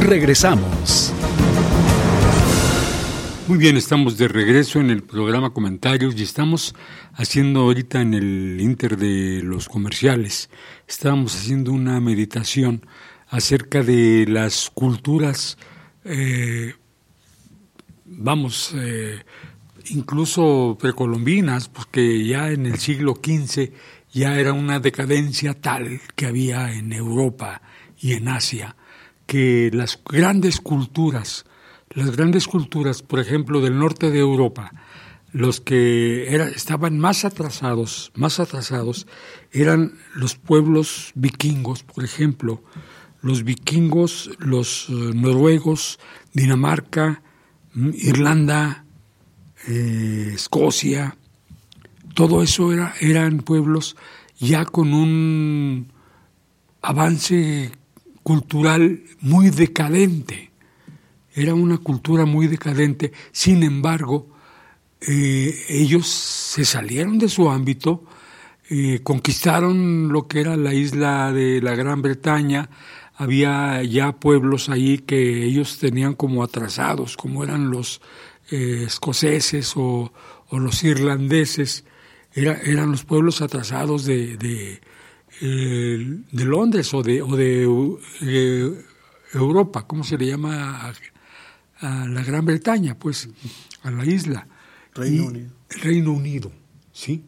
Regresamos. Muy bien, estamos de regreso en el programa Comentarios y estamos haciendo ahorita en el inter de los comerciales, estábamos haciendo una meditación acerca de las culturas, incluso precolombinas, porque ya en el siglo XV ya era una decadencia tal que había en Europa y en Asia, que las grandes culturas, por ejemplo, del norte de Europa, los que estaban más atrasados, eran los pueblos vikingos, por ejemplo, los vikingos, los noruegos, Dinamarca, Irlanda, Escocia, todo eso eran pueblos ya con un avance cultural muy decadente. Era una cultura muy decadente. Sin embargo, ellos se salieron de su ámbito, conquistaron lo que era la isla de la Gran Bretaña. Había ya pueblos ahí que ellos tenían como atrasados, como eran los escoceses o los irlandeses. Eran los pueblos atrasados de Londres o de Europa. ¿Cómo se le llama a la Gran Bretaña? Pues a la isla. Reino Unido, ¿sí?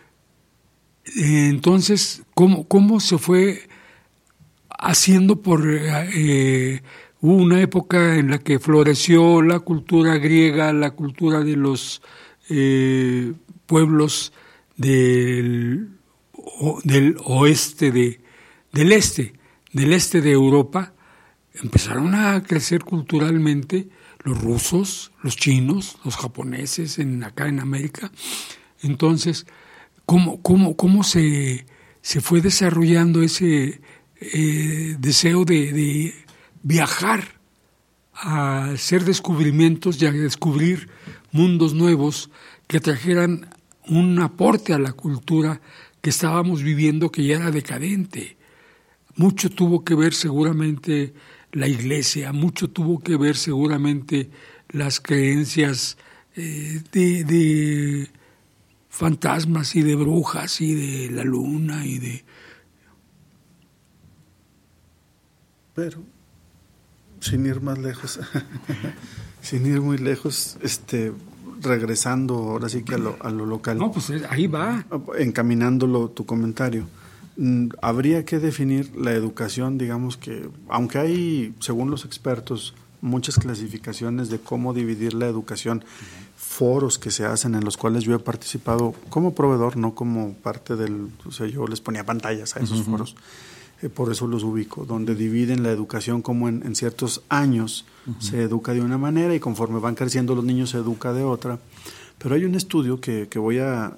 Entonces, ¿cómo se fue haciendo hubo una época en la que floreció la cultura griega, la cultura de los pueblos del este de Europa. Empezaron a crecer culturalmente los rusos, los chinos, los japoneses acá en América. Entonces, ¿cómo se fue desarrollando ese deseo de viajar, a hacer descubrimientos y a descubrir mundos nuevos que trajeran un aporte a la cultura que estábamos viviendo, que ya era decadente? Mucho tuvo que ver seguramente la Iglesia, mucho tuvo que ver seguramente las creencias de fantasmas y de brujas y de la luna y de... Pero, sin ir más lejos, sin ir muy lejos, regresando ahora sí que a lo local. No, pues ahí va. Encaminándolo tu comentario. Habría que definir la educación, digamos que, aunque hay, según los expertos, muchas clasificaciones de cómo dividir la educación, foros que se hacen en los cuales yo he participado como proveedor, no como parte del, o sea, yo les ponía pantallas a esos foros, por eso los ubico, donde dividen la educación como en ciertos años se educa de una manera y conforme van creciendo los niños se educa de otra. Pero hay un estudio que voy a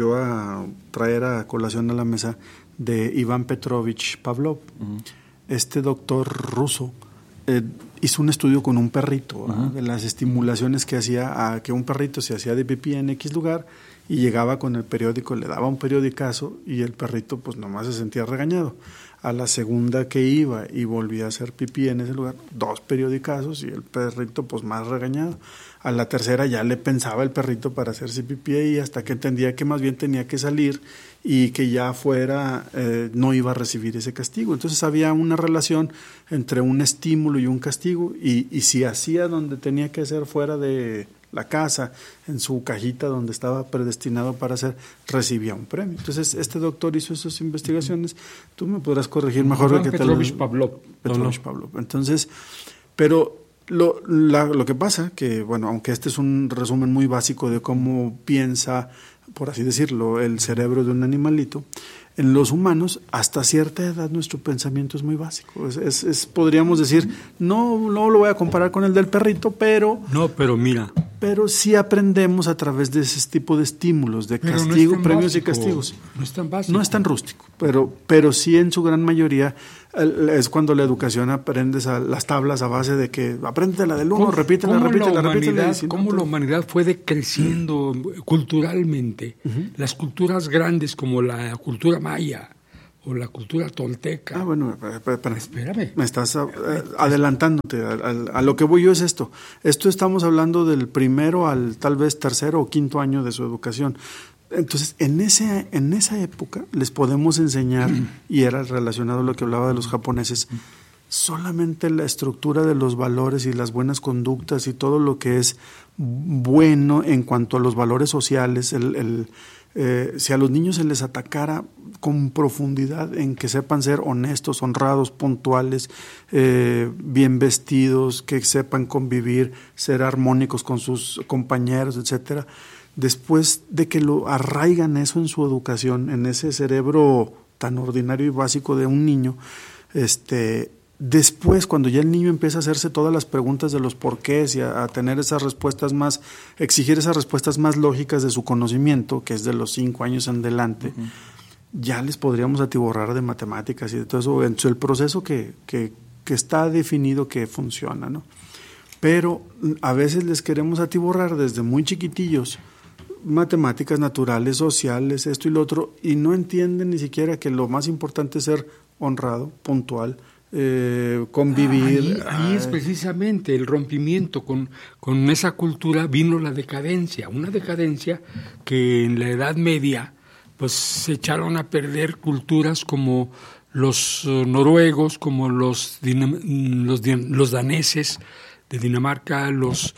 traer a colación a la mesa, de Iván Petrovich Pavlov. Este doctor ruso hizo un estudio con un perrito, de las estimulaciones que hacía a que un perrito se hacía de pipí en X lugar y llegaba con el periódico, le daba un periodicazo y el perrito pues nomás se sentía regañado. A la segunda que iba y volvía a hacer pipí en ese lugar, 2 periodicazos y el perrito pues más regañado. A la tercera ya le pensaba el perrito para hacerse pipí ahí, hasta que entendía que más bien tenía que salir y que ya fuera, no iba a recibir ese castigo. Entonces había una relación entre un estímulo y un castigo, y si hacía donde tenía que hacer fuera de la casa, en su cajita donde estaba predestinado para hacer, recibía un premio. Entonces este doctor hizo esas investigaciones, tú me podrás corregir mejor que Petrovich Pavlov. Entonces, pero lo que pasa, que bueno, aunque este es un resumen muy básico de cómo piensa, por así decirlo, el cerebro de un animalito, en los humanos, hasta cierta edad, nuestro pensamiento es muy básico. Podríamos decir, no lo voy a comparar con el del perrito, pero... No, pero mira... Pero sí aprendemos a través de ese tipo de estímulos, de castigo, premios básico, y castigos. No es tan básico. No es tan rústico, pero sí en su gran mayoría es cuando la educación aprendes las tablas a base de que aprende la del uno, repítela. ¿Cómo la humanidad fue decreciendo culturalmente? Las culturas grandes como la cultura maya o la cultura tolteca. Bueno, espérame. Espérame. Me estás adelantándote. A lo que voy yo es esto. Esto estamos hablando del primero al tal vez tercero o quinto año de su educación. Entonces, en esa época les podemos enseñar, y era relacionado a lo que hablaba de los japoneses, solamente la estructura de los valores y las buenas conductas y todo lo que es bueno en cuanto a los valores sociales. Si a los niños se les atacara con profundidad en que sepan ser honestos, honrados, puntuales, bien vestidos, que sepan convivir, ser armónicos con sus compañeros, etcétera. Después de que lo arraigan eso en su educación, en ese cerebro tan ordinario y básico de un niño, después, cuando ya el niño empieza a hacerse todas las preguntas de los porqués y a tener esas respuestas exigir esas respuestas más lógicas de su conocimiento, que es de los 5 años en adelante, ya les podríamos atiborrar de matemáticas y de todo eso, en el proceso que está definido que funciona, ¿no? Pero a veces les queremos atiborrar desde muy chiquitillos matemáticas naturales, sociales, esto y lo otro, y no entienden ni siquiera que lo más importante es ser honrado, puntual, convivir. Ahí es precisamente el rompimiento con esa cultura, vino la decadencia, una decadencia que en la Edad Media pues se echaron a perder culturas como los noruegos, como los daneses de Dinamarca, los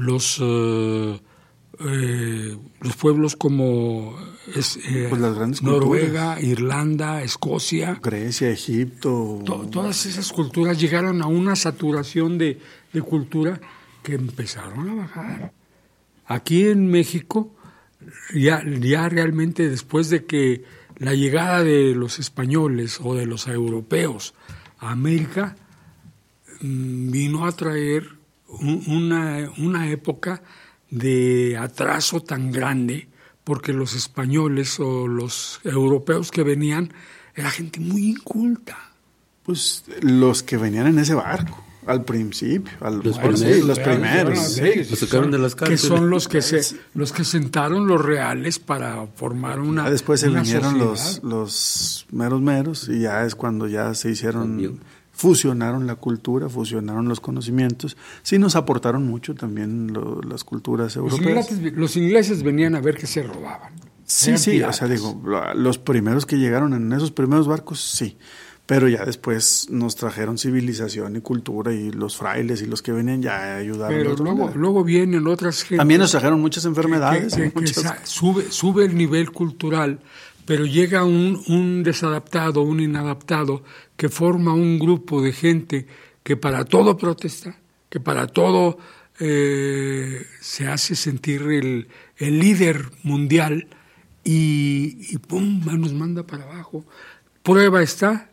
pueblos como pues las grandes Noruega, culturas. Irlanda, Escocia, Grecia, Egipto. Todas esas culturas llegaron a una saturación de cultura que empezaron a bajar. Aquí en México, ya realmente después de que la llegada de los españoles o de los europeos a América vino a traer una época de atraso tan grande, porque los españoles o los europeos que venían era gente muy inculta. Pues los que venían en ese barco al principio, los primeros, los sacaron de las cárceles, que son los que sentaron los reales para formar una. Después se vinieron sociedad. los meros y ya es cuando ya se hicieron. Fusionaron la cultura, fusionaron los conocimientos. Sí nos aportaron mucho también las culturas europeas. Los ingleses venían a ver qué se robaban. Sí, piratas. O sea, digo, los primeros que llegaron en esos primeros barcos, sí. Pero ya después nos trajeron civilización y cultura, y los frailes y los que venían ya ayudaron. Pero luego vienen otras gentes. También nos trajeron muchas enfermedades. Sube el nivel cultural, pero llega un desadaptado, un inadaptado, que forma un grupo de gente que para todo protesta, que para todo se hace sentir el líder mundial y ¡pum!, nos manda para abajo. Prueba está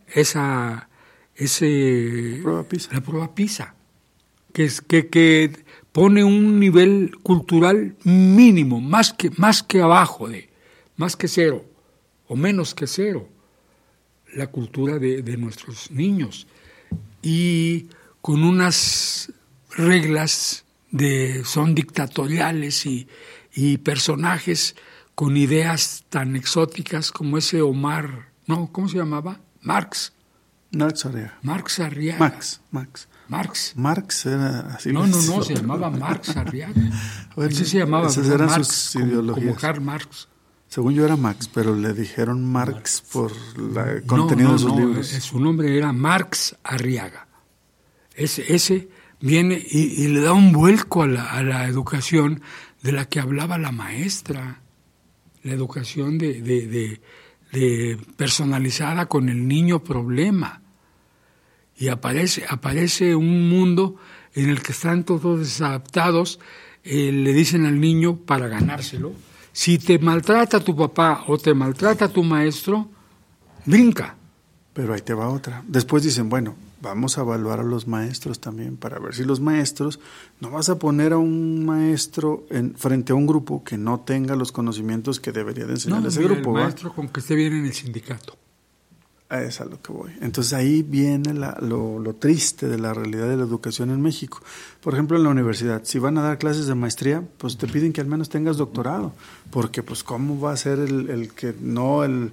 la prueba PISA, que pone un nivel cultural mínimo, más que abajo más que cero o menos que cero, la cultura de nuestros niños, y con unas reglas son dictatoriales y personajes con ideas tan exóticas como ese Omar, ¿cómo se llamaba? Marx Arriaga. Marx era así. No, se llamaba Marx Arriaga. Bueno, ese se llamaba eran Marx, sus ideologías. como Karl Marx. Según yo era Max, pero le dijeron Marx por el contenido de sus libros. Su nombre era Marx Arriaga. Ese viene y le da un vuelco a la educación de la que hablaba la maestra. La educación de personalizada con el niño problema. Y aparece un mundo en el que están todos desadaptados. Le dicen al niño, para ganárselo, si te maltrata tu papá o te maltrata tu maestro, brinca. Pero ahí te va otra. Después dicen, bueno, vamos a evaluar a los maestros también para ver si los maestros, no vas a poner a un maestro frente a un grupo que no tenga los conocimientos que debería de enseñar ese grupo. El maestro con que esté bien en el sindicato. Es a lo que voy. Entonces ahí viene lo triste de la realidad de la educación en México. Por ejemplo, en la universidad, si van a dar clases de maestría, pues te piden que al menos tengas doctorado, porque pues cómo va a ser el que no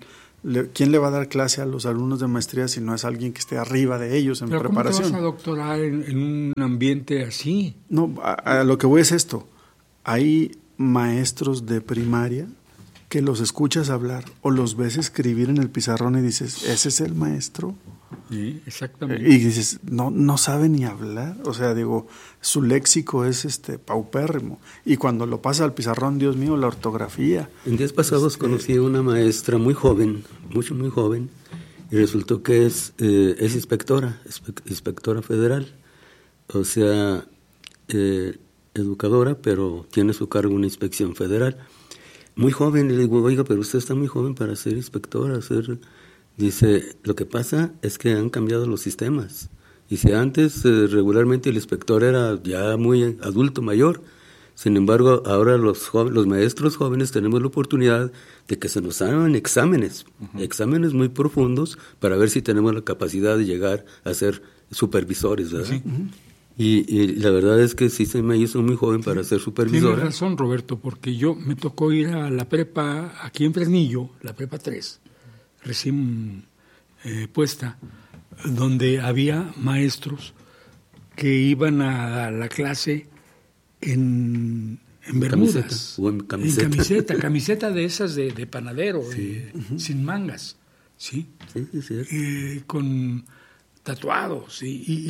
¿quién le va a dar clase a los alumnos de maestría si no es alguien que esté arriba de ellos en preparación? ¿Cómo te vas a doctorar en un ambiente así? No, a lo que voy es esto. Hay maestros de primaria que los escuchas hablar o los ves escribir en el pizarrón y dices, ¿ese es el maestro? Sí, exactamente. Y dices, no sabe ni hablar. O sea, digo, su léxico es paupérrimo. Y cuando lo pasa al pizarrón, Dios mío, la ortografía. En días pasados conocí a una maestra muy joven, muy joven, y resultó que es inspectora federal. O sea, educadora, pero tiene a su cargo una inspección federal. Muy joven, y le digo, oiga, pero usted está muy joven para ser inspectora, Dice, lo que pasa es que han cambiado los sistemas. Y si antes regularmente el inspector era ya muy adulto, mayor, sin embargo, ahora los maestros jóvenes tenemos la oportunidad de que se nos hagan exámenes muy profundos para ver si tenemos la capacidad de llegar a ser supervisores, ¿verdad? Sí. Y la verdad es que sí se me hizo muy joven para ser supervisora. Tienes razón, Roberto, porque yo me tocó ir a la prepa aquí en Fresnillo, la prepa 3, recién puesta, donde había maestros que iban a la clase en bermudas. O en camiseta. En camiseta de esas de panadero, sí. Sin mangas, ¿sí? Sí, es cierto. Con tatuados y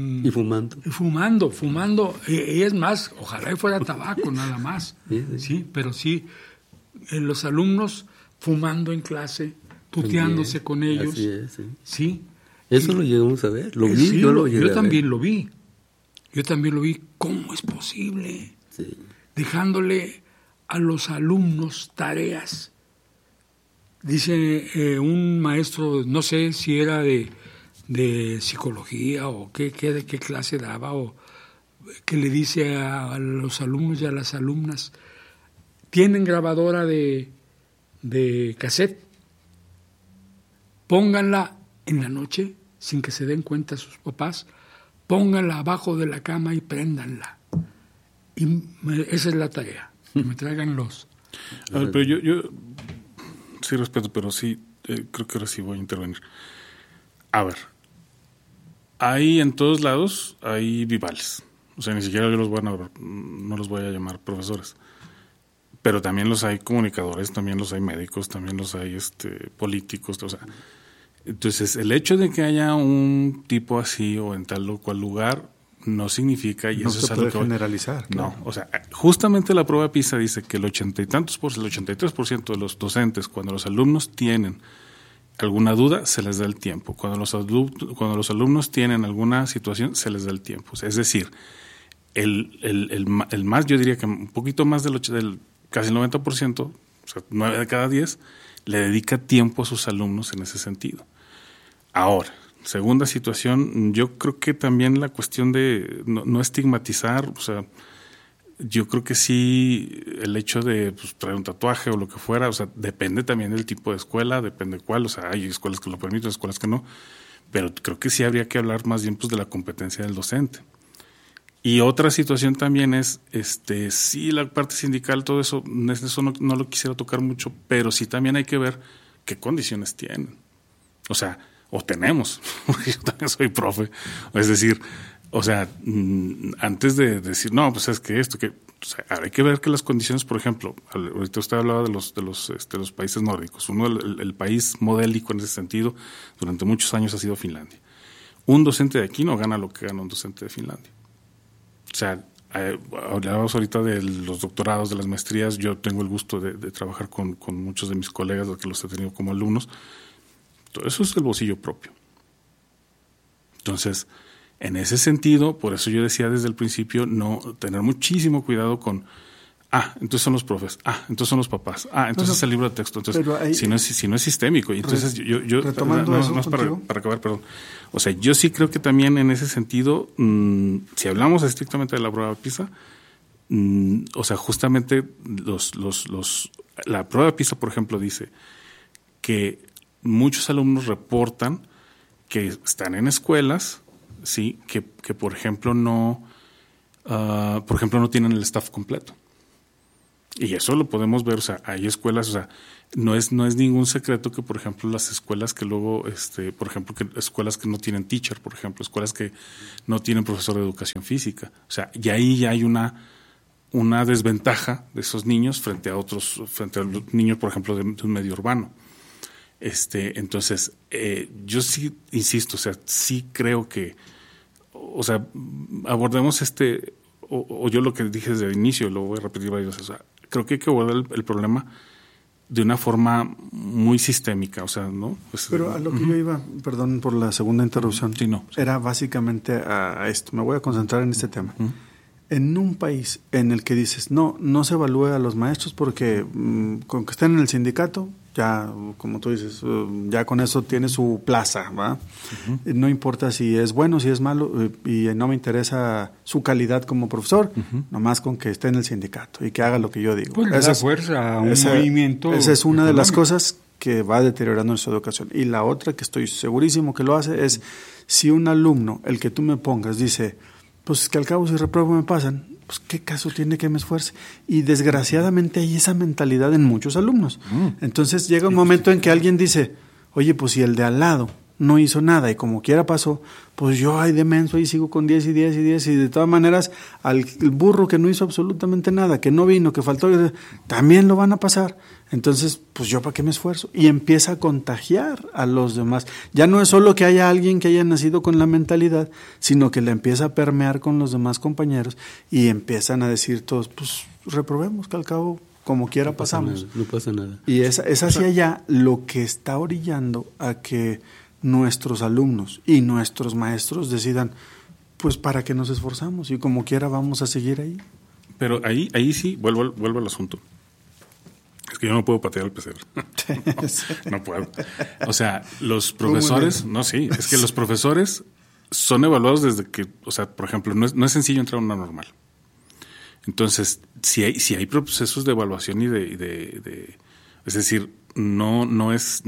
fumando. Y es más, ojalá fuera tabaco nada más, sí, pero sí, los alumnos fumando en clase, tuteándose con ellos. Así es, sí. ¿Sí? Eso lo llegamos a ver, lo vi, yo también lo vi. Yo también lo vi. ¿Cómo es posible? Sí. Dejándole a los alumnos tareas. Dice un maestro, no sé si era de psicología o qué clase daba, o que le dice a los alumnos y a las alumnas, tienen grabadora de cassette, pónganla en la noche sin que se den cuenta sus papás, pónganla abajo de la cama y préndanla. Y esa es la tarea, que me traigan los... A ver, pero yo sí respeto, pero sí, creo que ahora sí voy a intervenir. A ver, hay en todos lados, hay vivales. O sea, ni siquiera yo no los voy a llamar profesores. Pero también los hay comunicadores, también los hay médicos, también los hay políticos, o sea... Entonces, el hecho de que haya un tipo así o en tal o cual lugar no significa... y no eso se es puede algo generalizar. No, o sea, justamente la prueba PISA dice que el 83% de los docentes, cuando los alumnos tienen alguna duda, se les da el tiempo. Cuando los alumnos tienen alguna situación, se les da el tiempo. O sea, es decir, el más, yo diría que un poquito más del casi el 90%, o sea, 9 de cada 10, le dedica tiempo a sus alumnos en ese sentido. Ahora, segunda situación, yo creo que también la cuestión de no estigmatizar, o sea, yo creo que sí, el hecho de traer un tatuaje o lo que fuera, o sea, depende también del tipo de escuela, depende cuál, o sea, hay escuelas que lo permiten, escuelas que no, pero creo que sí habría que hablar más bien de la competencia del docente. Y otra situación también es, sí, la parte sindical, todo eso, no lo quisiera tocar mucho, pero sí también hay que ver qué condiciones tienen. O sea, o tenemos, porque yo también soy profe, es decir, o sea, antes de decir, no, pues es que esto, que, o sea, hay que ver que las condiciones, por ejemplo, ahorita usted hablaba de los países nórdicos. El país modélico en ese sentido, durante muchos años ha sido Finlandia. Un docente de aquí no gana lo que gana un docente de Finlandia. O sea, hablamos ahorita de los doctorados, de las maestrías. Yo tengo el gusto de trabajar con muchos de mis colegas, los que los he tenido como alumnos. Todo eso es el bolsillo propio. Entonces, en ese sentido, por eso yo decía desde el principio, no tener muchísimo cuidado con, entonces son los profes, entonces son los papás, entonces es el libro de texto. Entonces, ahí, si no es sistémico. Y entonces yo retomando no es para acabar, perdón. O sea, yo sí creo que también en ese sentido, si hablamos estrictamente de la prueba PISA, o sea, justamente la prueba PISA, por ejemplo, dice que muchos alumnos reportan que están en escuelas, sí, que por ejemplo no tienen el staff completo. Y eso lo podemos ver, o sea, hay escuelas, o sea, no es ningún secreto que, por ejemplo, las escuelas que luego, por ejemplo, que escuelas que no tienen teacher, por ejemplo, escuelas que no tienen profesor de educación física, o sea, y ahí ya hay una desventaja de esos niños frente a los niños, por ejemplo, de un medio urbano. Entonces, yo sí insisto, o sea, sí creo que, o sea, abordemos o yo lo que dije desde el inicio, lo voy a repetir varias veces, o sea, creo que hay que abordar el problema de una forma muy sistémica, o sea, ¿no? Pues, pero a lo que yo iba, perdón por la segunda interrupción, sí, no. Era básicamente a esto, me voy a concentrar en este tema. En un país en el que dices, no se evalúa a los maestros porque con que estén en el sindicato, ya, como tú dices, ya con eso tiene su plaza, ¿va? No importa si es bueno, si es malo, y no me interesa su calidad como profesor, nomás con que esté en el sindicato y que haga lo que yo digo. Pues esa fuerza a un movimiento. Esa es una de las cosas que va deteriorando nuestra educación. Y la otra, que estoy segurísimo que lo hace, es si un alumno, el que tú me pongas, dice, pues que al cabo si repruebo me pasan, pues qué caso tiene que me esfuerce. Y desgraciadamente hay esa mentalidad en muchos alumnos. Entonces llega un momento en que alguien dice, oye, pues si el de al lado no hizo nada y como quiera pasó, pues yo, ay, de menso, ahí sigo con 10 y 10 y 10, y de todas maneras al burro que no hizo absolutamente nada, que no vino, que faltó, también lo van a pasar. Entonces, pues yo para qué me esfuerzo. Y empieza a contagiar a los demás. Ya no es solo que haya alguien que haya nacido con la mentalidad, sino que la empieza a permear con los demás compañeros y empiezan a decir todos, pues reprobemos, que al cabo como quiera pasamos. No pasa nada. Y es hacia allá lo que está orillando a que nuestros alumnos y nuestros maestros decidan, pues para qué nos esforzamos y como quiera vamos a seguir ahí. Pero ahí sí, vuelvo al asunto. Es que yo no puedo patear el pesebre. No puedo. O sea, los profesores, es que los profesores son evaluados desde que, o sea, por ejemplo, no es sencillo entrar a una normal. Entonces, si hay procesos de evaluación y de es decir, no es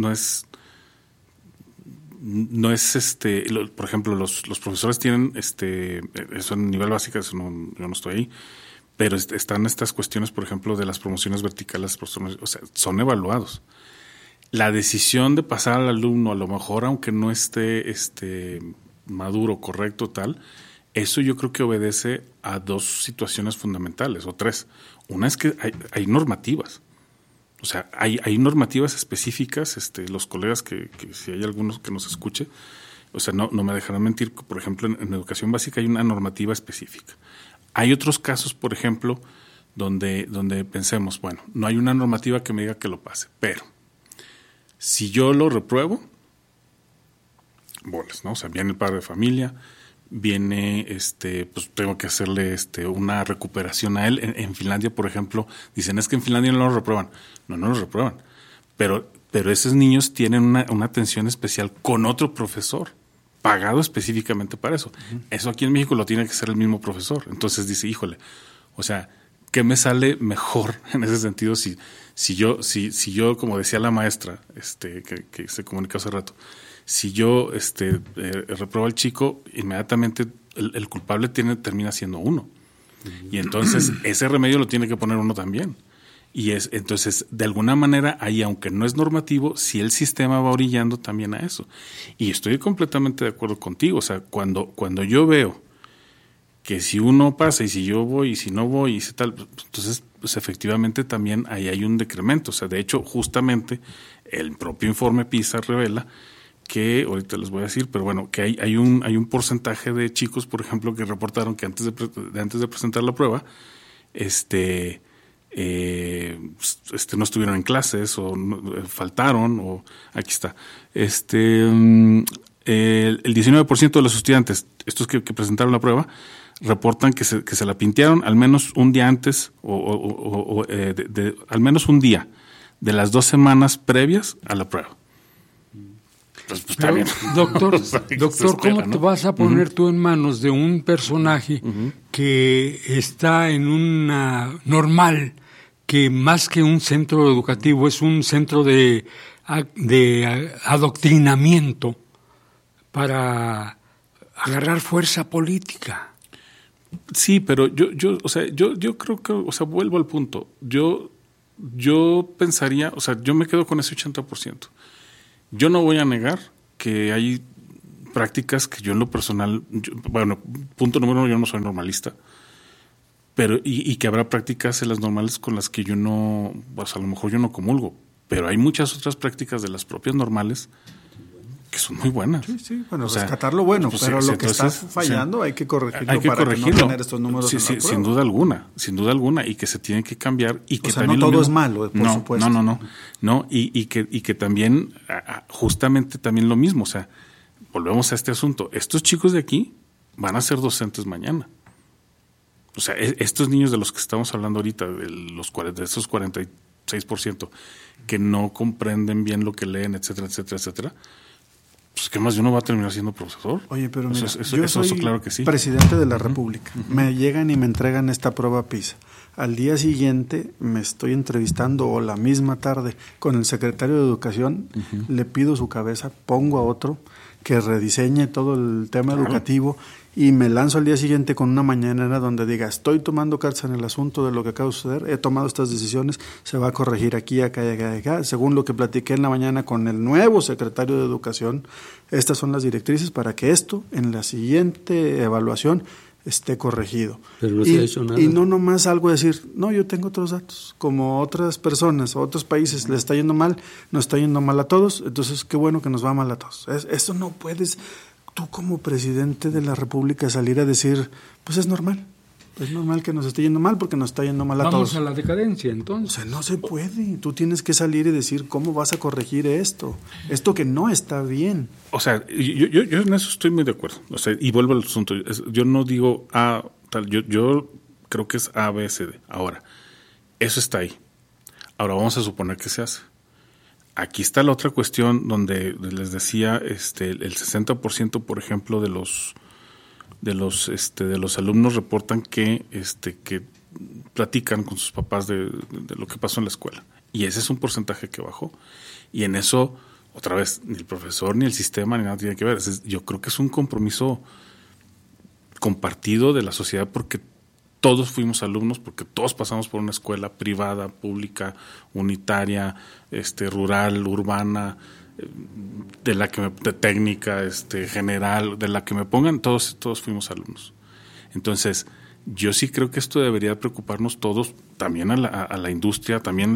por ejemplo, los profesores tienen eso en nivel básico, eso yo no estoy ahí, pero están estas cuestiones, por ejemplo, de las promociones verticales, o sea, son evaluados. La decisión de pasar al alumno, a lo mejor, aunque no esté maduro, correcto, tal, eso yo creo que obedece a dos situaciones fundamentales, o tres. Una es que hay normativas. O sea, hay normativas específicas, los colegas que si hay algunos que nos escuche, o sea, no me dejarán mentir, por ejemplo, en educación básica hay una normativa específica. Hay otros casos, por ejemplo, donde pensemos, bueno, no hay una normativa que me diga que lo pase, pero si yo lo repruebo, bolas, ¿no? O sea, viene el padre de familia, viene, pues tengo que hacerle una recuperación a él. En Finlandia, por ejemplo, dicen, es que en Finlandia no lo reprueban. No lo reprueban. Pero esos niños tienen una atención especial con otro profesor, pagado específicamente para eso. Eso aquí en México lo tiene que hacer el mismo profesor. Entonces dice, híjole, o sea, ¿qué me sale mejor en ese sentido si yo, como decía la maestra, que se comunicó hace rato, si yo repruebo al chico, inmediatamente el culpable termina siendo uno. Y entonces ese remedio lo tiene que poner uno también. Y entonces, de alguna manera, ahí, aunque no es normativo, sí el sistema va orillando también a eso. Y estoy completamente de acuerdo contigo. O sea, cuando yo veo que si uno pasa y si yo voy y si no voy y si tal, entonces pues efectivamente también ahí hay un decremento. O sea, de hecho, justamente el propio informe PISA revela que, ahorita les voy a decir, pero bueno, que hay un porcentaje de chicos, por ejemplo, que reportaron que antes de presentar la prueba, no estuvieron en clases o faltaron, o aquí está, el 19% de los estudiantes, estos que presentaron la prueba, reportan que se la pintearon al menos un día antes al menos un día de las 2 semanas previas a la prueba. Pues está bien. Doctor, ¿cómo te vas a poner tú en manos de un personaje que está en una normal, que más que un centro educativo es un centro de adoctrinamiento para agarrar fuerza política? Sí, pero yo creo que, vuelvo al punto. Yo pensaría, yo me quedo con ese 80%. Yo no voy a negar que hay prácticas que yo en lo personal, punto número 1, yo no soy normalista, pero y que habrá prácticas en las normales con las que yo no, a lo mejor yo no comulgo, pero hay muchas otras prácticas de las propias normales que son muy buenas. Sí, bueno, rescatar lo bueno, pues, pero lo que está fallando hay que corregirlo para que no tener estos números en la prueba. Sin duda alguna, y que se tienen que cambiar. Y que también no todo es malo, por supuesto. No, y que también, justamente también lo mismo, volvemos a este asunto. Estos chicos de aquí van a ser docentes mañana. Estos niños de los que estamos hablando ahorita, de estos 46%, que no comprenden bien lo que leen, etcétera, etcétera, etcétera, pues ¿qué más de uno va a terminar siendo profesor? Oye, pero mira, yo soy claro que sí. Presidente de la República. Me llegan y me entregan esta prueba PISA. Al día siguiente me estoy entrevistando, o la misma tarde, con el secretario de Educación. Le pido su cabeza, pongo a otro que rediseñe todo el tema educativo, y me lanzo al día siguiente con una mañanera donde diga: estoy tomando cartas en el asunto de lo que acaba de suceder, he tomado estas decisiones, se va a corregir aquí, acá y acá y acá, según lo que platiqué en la mañana con el nuevo secretario de Educación. Estas son las directrices para que esto en la siguiente evaluación esté corregido. Pero no se ha hecho nada. Y no nomás algo decir: no, yo tengo otros datos, como otras personas o otros países les está yendo mal, nos está yendo mal a todos, entonces qué bueno que nos va mal a todos. Eso no puedes tú como presidente de la República salir a decir: pues es normal que nos esté yendo mal porque nos está yendo mal a todos. Vamos a la decadencia, entonces. No se puede. Tú tienes que salir y decir cómo vas a corregir esto que no está bien. Yo en eso estoy muy de acuerdo. Y vuelvo al asunto. Yo no digo A, tal. Yo creo que es A, B, C, D. Ahora, eso está ahí. Ahora vamos a suponer que se hace. Aquí está la otra cuestión donde les decía, el 60%, por ejemplo, de los alumnos reportan que platican con sus papás de lo que pasó en la escuela. Y ese es un porcentaje que bajó. Y en eso, otra vez, ni el profesor, ni el sistema, ni nada tiene que ver. Yo creo que es un compromiso compartido de la sociedad, porque todos fuimos alumnos, porque todos pasamos por una escuela privada, pública, unitaria, rural, urbana, de técnica, general, de la que me pongan, todos fuimos alumnos. Entonces, yo sí creo que esto debería preocuparnos todos, también a la industria, también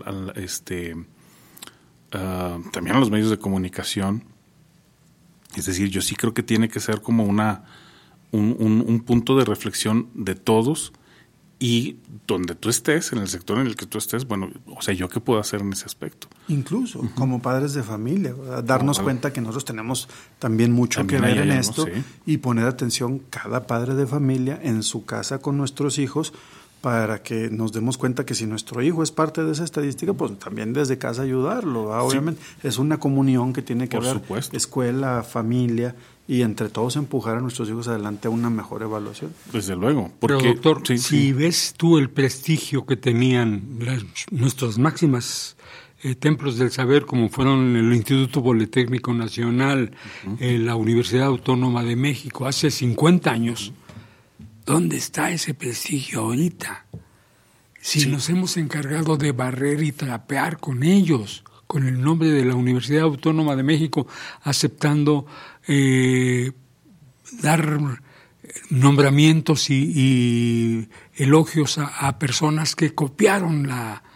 también a los medios de comunicación. Es decir, yo sí creo que tiene que ser como un punto de reflexión de todos, y donde tú estés, en el sector en el que tú estés, ¿yo qué puedo hacer en ese aspecto? Incluso como padres de familia, darnos cuenta que nosotros tenemos también mucho que ver en esto, sí. Y poner atención cada padre de familia en su casa con nuestros hijos, para que nos demos cuenta que si nuestro hijo es parte de esa estadística, pues también desde casa ayudarlo, ¿verdad? Obviamente es una comunión que tiene que haber, escuela, familia, y entre todos empujar a nuestros hijos adelante a una mejor evaluación. Desde luego. Pero doctor, si ves tú el prestigio que tenían nuestros máximas templos del saber, como fueron el Instituto Politécnico Nacional, la Universidad Autónoma de México, hace 50 años, ¿dónde está ese prestigio ahorita? Si nos hemos encargado de barrer y trapear con ellos, con el nombre de la Universidad Autónoma de México, aceptando dar nombramientos y elogios a personas que copiaron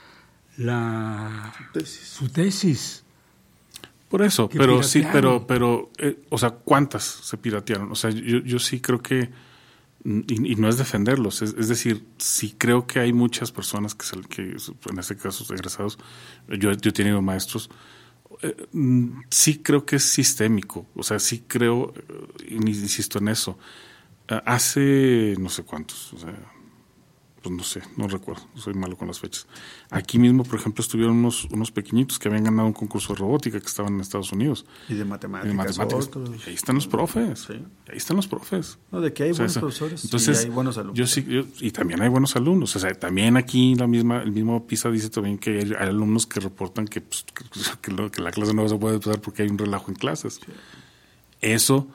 su tesis. Por eso, pero piratearon. pero ¿cuántas se piratearon? Yo sí creo que, y no es defenderlos, es decir, sí creo que hay muchas personas que en este caso egresados, yo he tenido maestros, sí creo que es sistémico, sí creo, insisto en eso. Hace no sé cuántos, pues no sé, no recuerdo, soy malo con las fechas. Aquí mismo, por ejemplo, estuvieron unos pequeñitos que habían ganado un concurso de robótica, que estaban en Estados Unidos. Y de matemáticas. Y ahí están los profes. Sí. Ahí están los profes. No, de que hay buenos profesores, entonces, y hay buenos alumnos. Y también hay buenos alumnos. También aquí el mismo PISA dice también que hay alumnos que reportan que la clase no se puede empezar porque hay un relajo en clases. Sí. Eso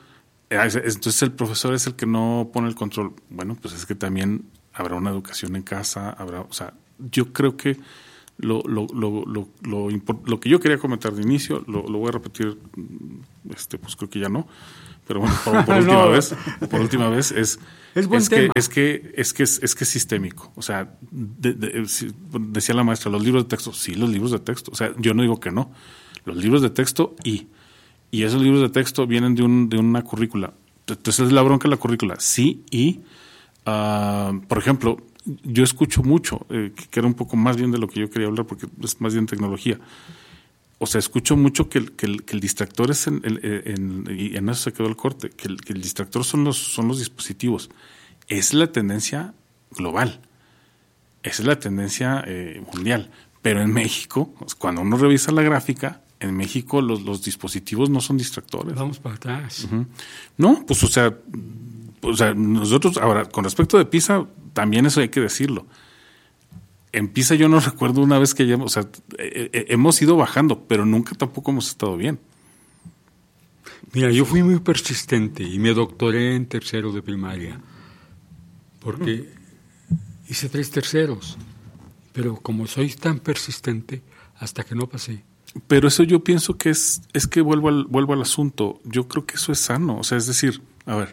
Entonces el profesor es el que no pone el control. Bueno, pues es que también habrá una educación en casa, o sea, yo creo que lo que yo quería comentar de inicio, lo voy a repetir, pues creo que ya no, pero bueno, por última vez es buen tema. Que es sistémico. O sea, decía la maestra, los libros de texto, sí, los libros de texto. O sea, yo no digo que no. Los libros de texto y esos libros de texto vienen de una currícula. Entonces es la bronca de la currícula. Sí, por ejemplo, yo escucho mucho, que era un poco más bien de lo que yo quería hablar, porque es más bien tecnología. O sea, escucho mucho que el distractor es y en eso se quedó el corte, que el distractor son los dispositivos. Es la tendencia global, esa es la tendencia mundial. Pero en México, cuando uno revisa la gráfica, en México los dispositivos no son distractores. Vamos para atrás. Uh-huh. No, pues o sea, nosotros, ahora, con respecto de PISA, también eso hay que decirlo. En PISA yo no recuerdo una vez que hemos ido bajando, pero nunca tampoco hemos estado bien. Mira, yo fui muy persistente y me doctoré en tercero de primaria, porque hice 3 terceros, pero como soy tan persistente, hasta que no pasé. Pero eso yo pienso que es que vuelvo al asunto. Yo creo que eso es sano. O sea, es decir, a ver,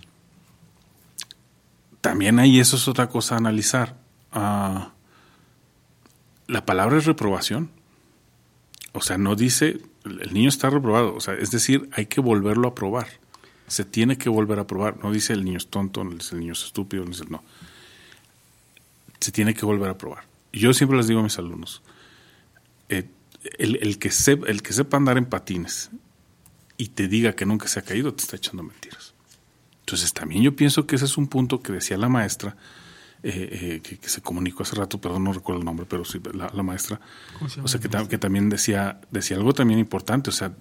también ahí eso es otra cosa a analizar. La palabra es reprobación. O sea, no dice el niño está reprobado. O sea, es decir, hay que volverlo a probar. Se tiene que volver a probar. No dice el niño es tonto, no dice el niño es estúpido, no dice no. Se tiene que volver a probar. Yo siempre les digo a mis alumnos, el que sepa andar en patines y te diga que nunca se ha caído, te está echando mentiras. Entonces también yo pienso que ese es un punto que decía la maestra, que se comunicó hace rato, perdón, no recuerdo el nombre, pero sí, la maestra, o sea, que también decía algo también importante, o sea,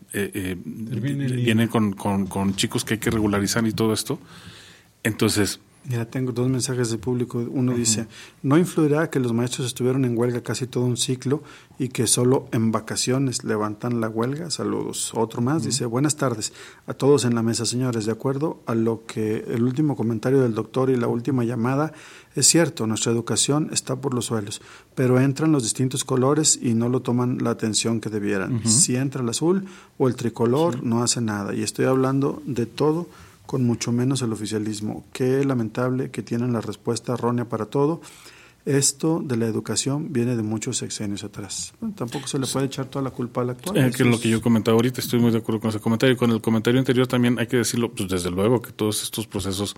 viene con chicos que hay que regularizar y todo esto. Entonces, mira, tengo 2 mensajes de público. Uno dice, no influirá que los maestros estuvieron en huelga casi todo un ciclo y que solo en vacaciones levantan la huelga. Saludos. Otro más dice, buenas tardes a todos en la mesa, señores. De acuerdo a lo que el último comentario del doctor y la última llamada, es cierto, nuestra educación está por los suelos, pero entran los distintos colores y no lo toman la atención que debieran. Si entra el azul o el tricolor, no hace nada. Y estoy hablando de todo, con mucho menos el oficialismo. Qué lamentable que tienen la respuesta errónea para todo. Esto de la educación viene de muchos sexenios atrás. Bueno, tampoco se le puede echar toda la culpa al actual. Que es lo que yo comentaba ahorita, estoy muy de acuerdo con ese comentario. Con el comentario anterior también hay que decirlo, pues desde luego que todos estos procesos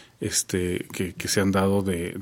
que se han dado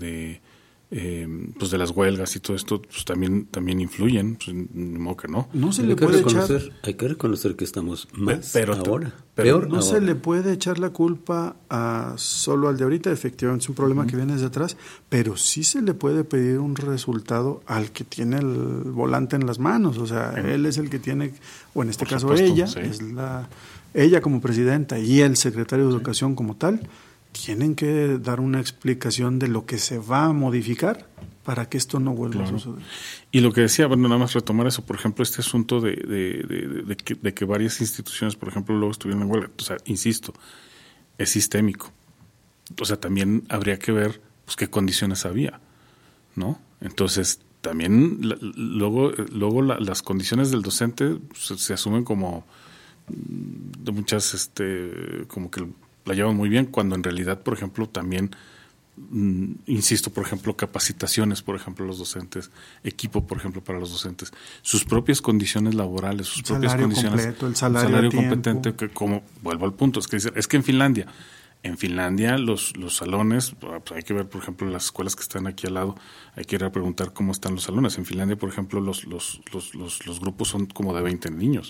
pues de las huelgas y todo esto, pues también influyen, pues, ni modo que no. No se le puede echar. Hay que reconocer que estamos más peor no ahora. Se le puede echar la culpa solo al de ahorita, efectivamente es un problema que viene desde atrás, pero sí se le puede pedir un resultado al que tiene el volante en las manos, o sea, él es el que tiene, o en este caso supuesto, ella, sí. Ella como presidenta y el secretario de Educación como tal, tienen que dar una explicación de lo que se va a modificar para que esto no vuelva a suceder. Y lo que decía, bueno, nada más retomar eso, por ejemplo, este asunto de que varias instituciones, por ejemplo, luego estuvieron en huelga, o sea, insisto, es sistémico. O sea, también habría que ver pues qué condiciones había, ¿no? Entonces, también luego las condiciones del docente se asumen como de muchas, como que la llevan muy bien, cuando en realidad, por ejemplo, también, insisto, por ejemplo, capacitaciones, por ejemplo, los docentes, equipo, por ejemplo, para los docentes, sus propias condiciones laborales, sus propias condiciones, completo, el salario competente, que como vuelvo al punto, es que en Finlandia los salones, pues hay que ver, por ejemplo, las escuelas que están aquí al lado, hay que ir a preguntar cómo están los salones. En Finlandia, por ejemplo, los grupos son como de 20 niños.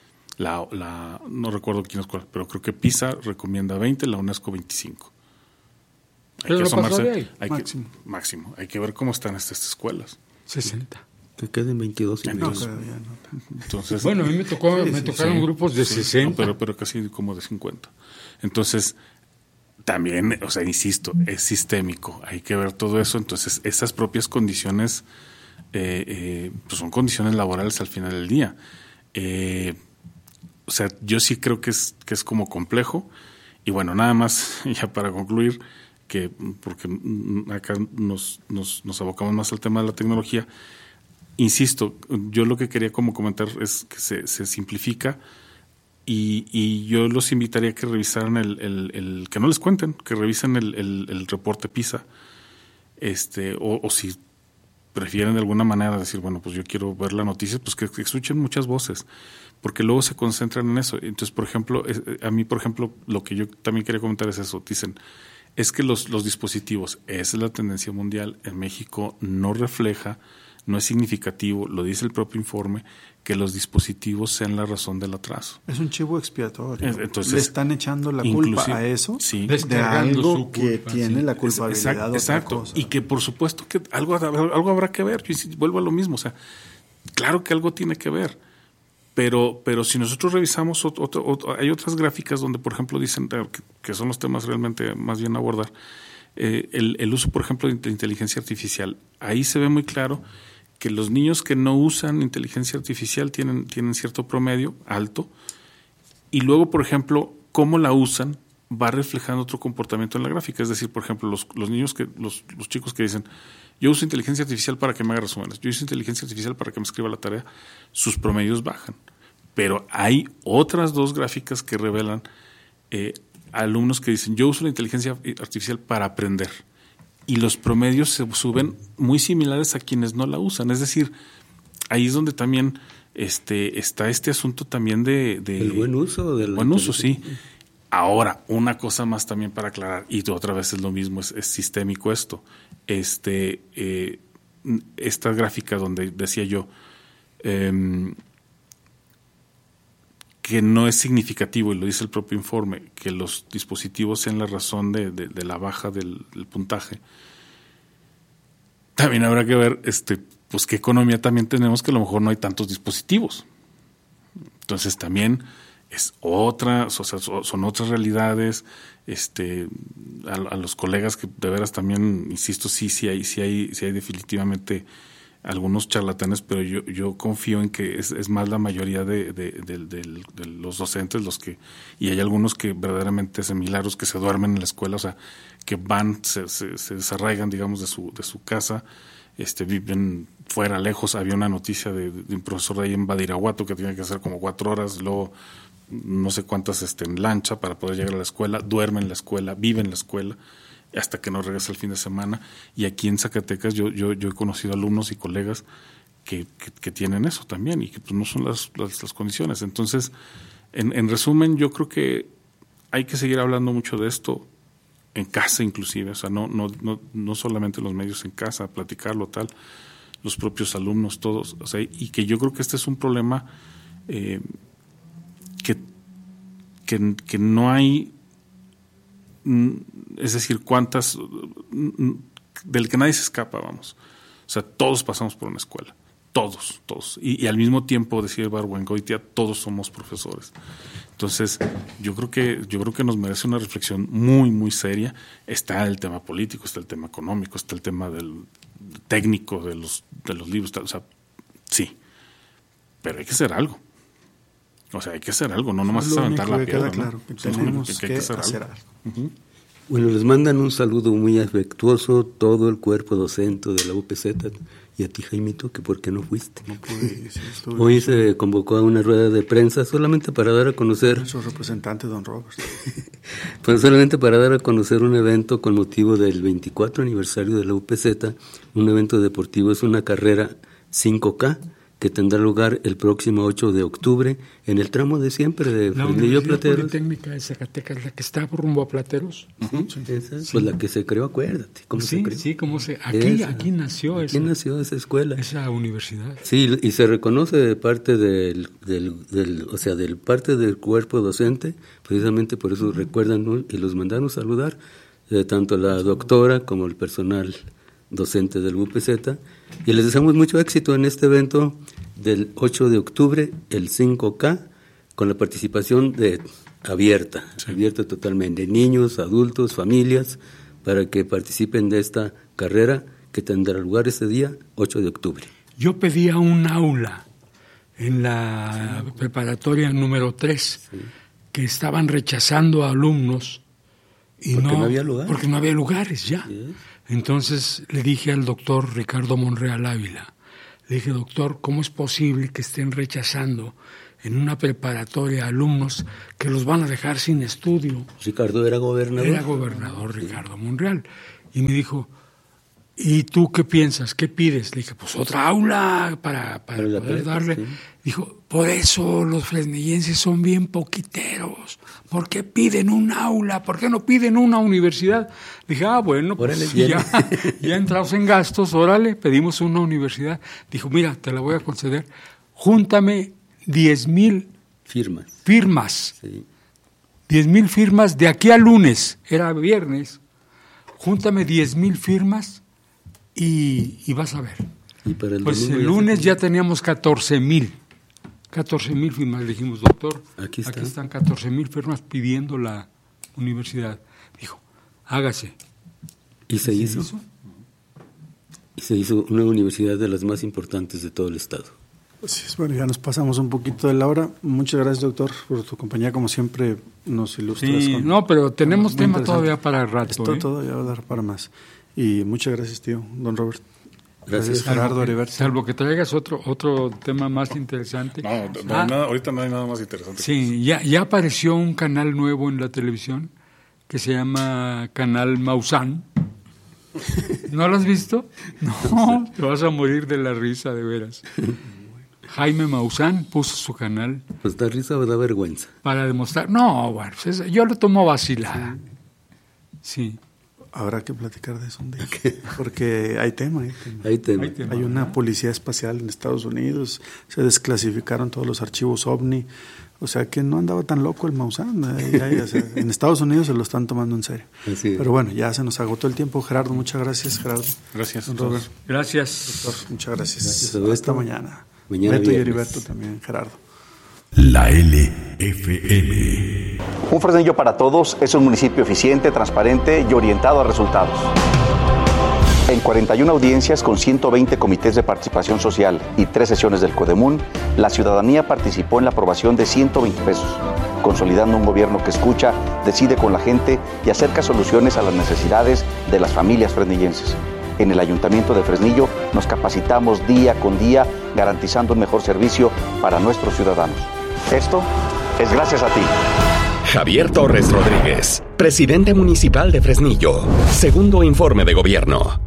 No recuerdo quién es cuál, pero creo que PISA recomienda 20, la UNESCO 25. Hay que asomarse, máximo. Hay que ver cómo están estas escuelas. 60. Que queden 22 y medio. Entonces, bueno, a mí me tocaron grupos de 60. No, pero casi como de 50. Entonces, también, o sea, insisto, es sistémico. Hay que ver todo eso. Entonces, esas propias condiciones, pues son condiciones laborales al final del día. O sea, yo sí creo que es como complejo, Y bueno, nada más, ya para concluir, que porque acá nos abocamos más al tema de la tecnología, insisto, yo lo que quería como comentar es que se simplifica y yo los invitaría a que revisaran que no les cuenten, que revisen el reporte PISA, o si prefieren de alguna manera decir, bueno, pues yo quiero ver la noticia, pues que escuchen muchas voces, porque luego se concentran en eso. Entonces, por ejemplo, a mí, por ejemplo, lo que yo también quería comentar es eso. Dicen, es que los dispositivos, esa es la tendencia mundial, en México no refleja, no es significativo, lo dice el propio informe, que los dispositivos sean la razón del atraso. Es un chivo expiatorio. Entonces, le están echando la culpa a eso, sí, de algo que tiene la culpabilidad. Exacto. Y que por supuesto que algo habrá que ver. Yo vuelvo a lo mismo. O sea, claro que algo tiene que ver. Pero si nosotros revisamos, hay otras gráficas donde, por ejemplo, dicen que son los temas realmente más bien a abordar. El uso, por ejemplo, de inteligencia artificial. Ahí se ve muy claro que los niños que no usan inteligencia artificial tienen cierto promedio alto, y luego, por ejemplo, cómo la usan va reflejando otro comportamiento en la gráfica. Es decir, por ejemplo, los niños los chicos que dicen, yo uso inteligencia artificial para que me haga resúmenes, yo uso inteligencia artificial para que me escriba la tarea, sus promedios bajan. Pero hay otras dos gráficas que revelan alumnos que dicen, yo uso la inteligencia artificial para aprender, y los promedios se suben muy similares a quienes no la usan. Es decir, ahí es donde también está este asunto también de el buen uso. Buen uso, sí. Ahora, una cosa más también para aclarar, y otra vez es lo mismo, es sistémico esto. Esta gráfica donde decía yo que no es significativo, y lo dice el propio informe, que los dispositivos sean la razón de la baja del puntaje. También habrá que ver pues qué economía también tenemos, que a lo mejor no hay tantos dispositivos. Entonces también es son otras realidades. A los colegas que de veras también, insisto, sí hay definitivamente algunos charlatanes, pero yo confío en que es más la mayoría de los docentes los que, y hay algunos que verdaderamente hacen milagros, que se duermen en la escuela, o sea, que van, se desarraigan, digamos, de su casa, viven fuera, lejos. Había una noticia de un profesor de ahí en Badiraguato que tenía que hacer como 4 horas, luego no sé cuántas en lancha para poder llegar a la escuela, duerme en la escuela, vive en la escuela, hasta que no regresa el fin de semana. Y aquí en Zacatecas yo he conocido alumnos y colegas que tienen eso también, y que pues no son las condiciones. Entonces, en resumen, yo creo que hay que seguir hablando mucho de esto en casa, inclusive, o sea, no solamente los medios, en casa, platicarlo, tal, los propios alumnos, todos, o sea, y que yo creo que este es un problema que no hay, es decir, del que nadie se escapa, vamos. O sea, todos pasamos por una escuela, todos. Y al mismo tiempo, decía Ibargüengoitia, todos somos profesores. Entonces, yo creo que nos merece una reflexión muy, muy seria. Está el tema político, está el tema económico, está el tema del técnico de los libros, o sea, sí, pero hay que hacer algo. O sea, hay que hacer algo, no nomás es aventar la piedra. Claro, ¿no? Tenemos que hacer algo. Uh-huh. Bueno, les mandan un saludo muy afectuoso todo el cuerpo docente de la UPZ, y a ti, Jaimito, que por qué no fuiste. No pude, sí, Hoy se convocó a una rueda de prensa solamente para dar a conocer... Nuestro representante, don Roberts. Pues solamente para dar a conocer un evento con motivo del 24 aniversario de la UPZ, un evento deportivo, es una carrera 5K, que tendrá lugar el próximo 8 de octubre en el tramo de siempre de Fresnillo Plateros. La Politécnica de Zacatecas, la que está rumbo a Plateros. Uh-huh. Sí. Esa, pues la que se creó, acuérdate. ¿Cómo se creó? Sí, aquí nació esa escuela. Esa universidad. Sí, y se reconoce de parte del parte del cuerpo docente, precisamente por eso recuerdan, ¿no? Y los mandaron saludar, tanto la doctora como el personal docente del UPZ, y les deseamos mucho éxito en este evento del 8 de octubre, el 5K, con la participación abierta totalmente, niños, adultos, familias, para que participen de esta carrera que tendrá lugar ese día, 8 de octubre. Yo pedía un aula en la preparatoria número 3, que estaban rechazando a alumnos y porque no había lugar. Porque no había lugares ya. Yes. Entonces le dije al doctor Ricardo Monreal Ávila, le dije, doctor, ¿cómo es posible que estén rechazando en una preparatoria alumnos que los van a dejar sin estudio? Ricardo era gobernador. Era gobernador Ricardo Monreal. Y me dijo, ¿y tú qué piensas? ¿Qué pides? Le dije, pues otra aula para poder darle. Sí. Dijo, por eso los fresnillenses son bien poquiteros. ¿Por qué piden un aula? ¿Por qué no piden una universidad? Dije, bueno, pues ya entrados en gastos, órale, pedimos una universidad. Dijo, mira, te la voy a conceder. Júntame 10,000 firmas. Sí. 10,000 firmas de aquí al lunes. Era viernes. Júntame 10,000 firmas y vas a ver. ¿Y para el pues el lunes ya teníamos 14,000 firmas. Le dijimos, doctor, aquí están 14,000 firmas pidiendo la universidad. Dijo, hágase. ¿Y se hizo? Y se hizo una universidad de las más importantes de todo el estado. Así es, bueno, ya nos pasamos un poquito de la hora. Muchas gracias, doctor, por tu compañía. Como siempre, nos ilustras. Sí, pero tenemos tema todavía para el rato. Esto todavía va a dar para más. Y muchas gracias, tío, don Robert. Gracias, Gerardo Heriberto. Salvo que traigas otro tema más interesante. Ahorita no hay nada más interesante. Sí, ya apareció un canal nuevo en la televisión que se llama Canal Maussan. ¿No lo has visto? No, te vas a morir de la risa, de veras. Jaime Maussan puso su canal. ¿Pues da risa o da vergüenza? Para demostrar. No, bueno, pues yo lo tomo vacilada. Sí. Habrá que platicar de eso un día. Porque hay tema. Hay una policía espacial en Estados Unidos. Se desclasificaron todos los archivos OVNI. O sea que no andaba tan loco el Maussan. En Estados Unidos se lo están tomando en serio. Pero bueno, ya se nos agotó el tiempo. Gerardo, muchas gracias, Gerardo. Gracias. Robert. Gracias. Doctor, muchas gracias. Hasta mañana. Beto y Heriberto también, Gerardo. La LFM. Un Fresnillo para Todos es un municipio eficiente, transparente y orientado a resultados. En 41 audiencias con 120 comités de participación social y 3 sesiones del CODEMUN, la ciudadanía participó en la aprobación de 120 pesos, consolidando un gobierno que escucha, decide con la gente y acerca soluciones a las necesidades de las familias fresnillenses. En el Ayuntamiento de Fresnillo nos capacitamos día con día, garantizando un mejor servicio para nuestros ciudadanos. Esto es gracias a ti. Javier Torres Rodríguez, presidente municipal de Fresnillo. Segundo informe de gobierno.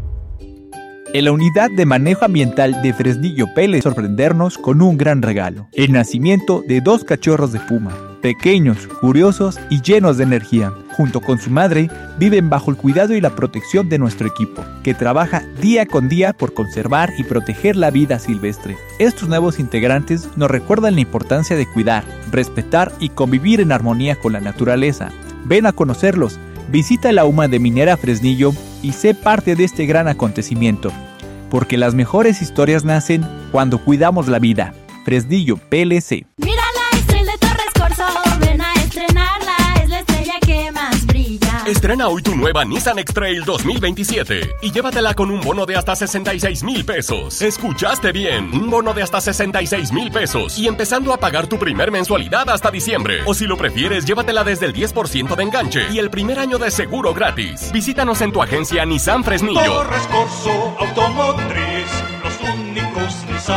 En la Unidad de Manejo Ambiental de Fresnillo Pele sorprendernos con un gran regalo. El nacimiento de 2 cachorros de puma. Pequeños, curiosos y llenos de energía. Junto con su madre, viven bajo el cuidado y la protección de nuestro equipo, que trabaja día con día por conservar y proteger la vida silvestre. Estos nuevos integrantes nos recuerdan la importancia de cuidar, respetar y convivir en armonía con la naturaleza. Ven a conocerlos, visita la UMA de Minera Fresnillo y sé parte de este gran acontecimiento, porque las mejores historias nacen cuando cuidamos la vida. Fresnillo PLC. Mira la estrella de Torres Corso, ven a estrenarla, es la estrella que más brilla. Estrena hoy tu nueva Nissan X-Trail 2027 y llévatela con un bono de hasta 66,000 pesos. ¿Escuchaste bien? Un bono de hasta 66,000 pesos y empezando a pagar tu primer mensualidad hasta diciembre. O si lo prefieres, llévatela desde el 10% de enganche y el primer año de seguro gratis. Visítanos en tu agencia Nissan Fresnillo. Torres Corso Automotriz, los únicos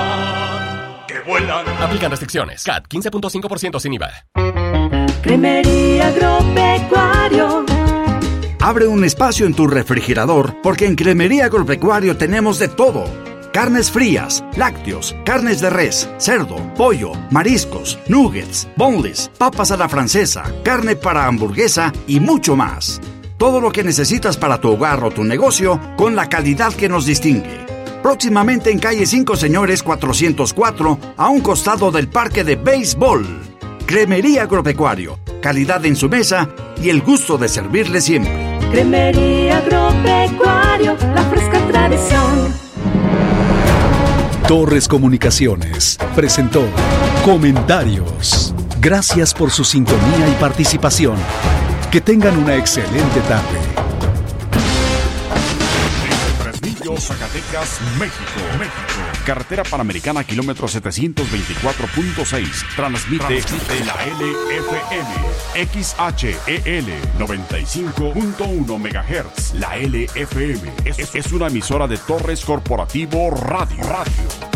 Nissan que vuelan. Aplican restricciones. CAT 15.5% sin IVA. Cremería Agropecuario. Abre un espacio en tu refrigerador porque en Cremería Agropecuario tenemos de todo. Carnes frías, lácteos, carnes de res, cerdo, pollo, mariscos, nuggets, boneless, papas a la francesa, carne para hamburguesa y mucho más. Todo lo que necesitas para tu hogar o tu negocio con la calidad que nos distingue. Próximamente en calle 5 Señores 404, a un costado del parque de béisbol. Cremería Agropecuario, calidad en su mesa y el gusto de servirle siempre. Cremería Agropecuario, la fresca tradición. Torres Comunicaciones presentó Comentarios. Gracias por su sintonía y participación. Que tengan una excelente tarde. Zacatecas, México. Carretera Panamericana, kilómetro 724.6. Transmite la LFM. XHEL 95.1 MHz. La LFM es una emisora de Torres Corporativo Radio.